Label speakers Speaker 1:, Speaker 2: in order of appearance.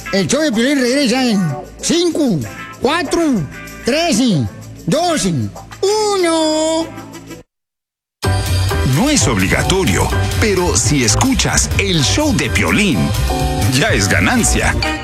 Speaker 1: El show de Piolín regresa en 5, 4, 3, 2, 1.
Speaker 2: No es obligatorio, pero si escuchas el show de Piolín, ya es ganancia.